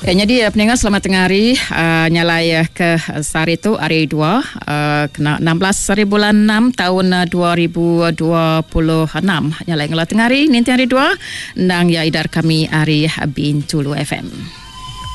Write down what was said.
Jadi pendengar selamat tengah hari. Nyalai ke sehari itu hari 2 kena 16 bulan 6 tahun 2026. Nyalai ngelah tengah hari nanti hari 2 nang ya idar kami hari Bintulu FM.